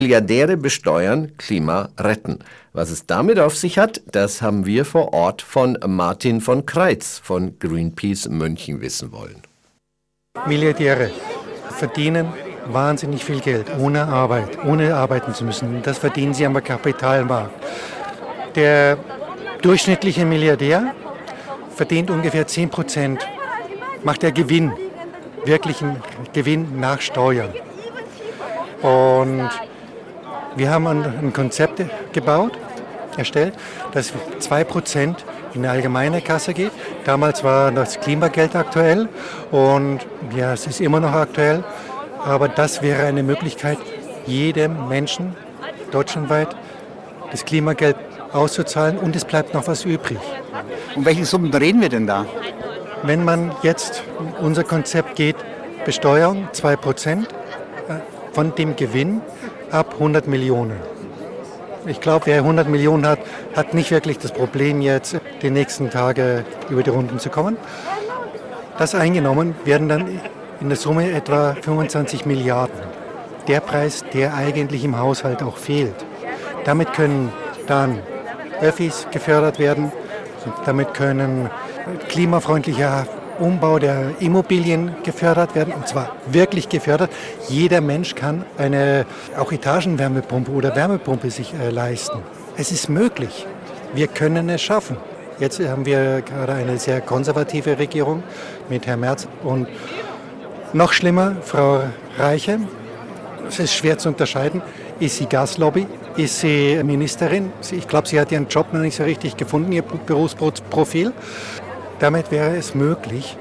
Milliardäre besteuern, Klima retten. Was es damit auf sich hat, das haben wir vor Ort von Martin von Kreitz von Greenpeace München wissen wollen. Milliardäre verdienen wahnsinnig viel Geld, ohne arbeiten zu müssen. Das verdienen sie am Kapitalmarkt. Der durchschnittliche Milliardär verdient ungefähr 10%, macht er Gewinn, wirklichen Gewinn nach Steuern. Und wir haben ein Konzept erstellt, dass 2% in eine allgemeine Kasse geht. Damals war das Klimageld aktuell und ja, es ist immer noch aktuell. Aber das wäre eine Möglichkeit, jedem Menschen deutschlandweit das Klimageld auszuzahlen und es bleibt noch was übrig. Um welche Summen reden wir denn da? Wenn man jetzt unser Konzept geht, Besteuerung 2% von dem Gewinn ab 100 Millionen. Ich glaube, wer 100 Millionen hat, hat nicht wirklich das Problem, jetzt die nächsten Tage über die Runden zu kommen. Das eingenommen werden dann in der Summe etwa 25 Milliarden. Der Preis, der eigentlich im Haushalt auch fehlt. Damit können dann Öffis gefördert werden, damit können klimafreundlicher Umbau der Immobilien gefördert werden, und zwar wirklich gefördert. Jeder Mensch kann eine auch Etagenwärmepumpe oder Wärmepumpe sich leisten. Es ist möglich. Wir können es schaffen. Jetzt haben wir gerade eine sehr konservative Regierung mit Herrn Merz und noch schlimmer, Frau Reiche. Es ist schwer zu unterscheiden. Ist sie Gaslobby? Ist sie Ministerin? Ich glaube, sie hat ihren Job noch nicht so richtig gefunden, ihr Berufsprofil. Damit wäre es möglich,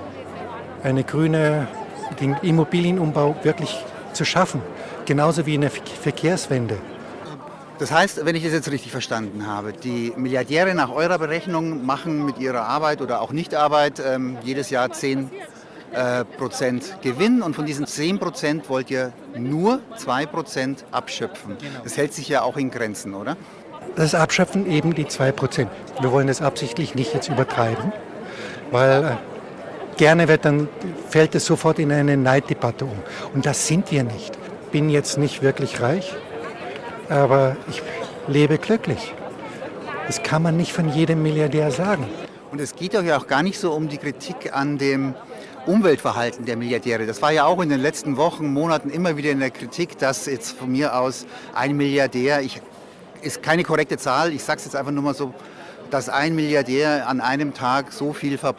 den Immobilienumbau wirklich zu schaffen. Genauso wie eine Verkehrswende. Das heißt, wenn ich das jetzt richtig verstanden habe, die Milliardäre nach eurer Berechnung machen mit ihrer Arbeit oder auch Nichtarbeit jedes Jahr 10% Gewinn und von diesen 10% wollt ihr nur 2% abschöpfen. Genau. Das hält sich ja auch in Grenzen, oder? Das Abschöpfen eben die 2%. Wir wollen das absichtlich nicht jetzt übertreiben, weil gerne fällt es sofort in eine Neiddebatte um. Und das sind wir nicht. Ich bin jetzt nicht wirklich reich, aber ich lebe glücklich. Das kann man nicht von jedem Milliardär sagen. Und es geht doch ja auch gar nicht so um die Kritik an dem Umweltverhalten der Milliardäre. Das war ja auch in den letzten Wochen, Monaten immer wieder in der Kritik, dass jetzt von mir aus ein Milliardär, ist keine korrekte Zahl, ich sage es jetzt einfach nur mal so, dass ein Milliardär an einem Tag so viel